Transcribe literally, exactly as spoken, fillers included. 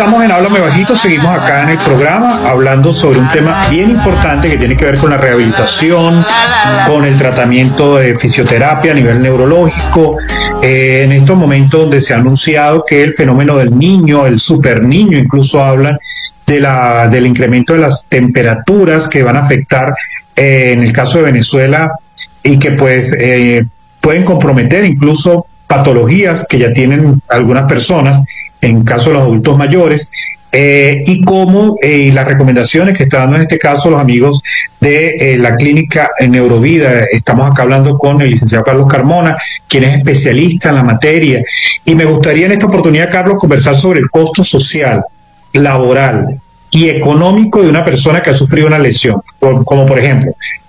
estamos en Háblame Bajito, seguimos acá en el programa hablando sobre un tema bien importante que tiene que ver con la rehabilitación, con el tratamiento de fisioterapia a nivel neurológico, eh, en estos momentos donde se ha anunciado que el fenómeno del niño, el super niño, incluso hablan de la, del incremento de las temperaturas que van a afectar eh, en el caso de Venezuela y que pues eh, pueden comprometer incluso patologías que ya tienen algunas personas, en caso de los adultos mayores, eh, y cómo eh, las recomendaciones que están dando en este caso los amigos de eh, la clínica Neurovida. Estamos acá hablando con el licenciado Carlos Carmona, quien es especialista en la materia, y me gustaría en esta oportunidad, Carlos, conversar sobre el costo social, laboral y económico de una persona que ha sufrido una lesión, como por ejemplo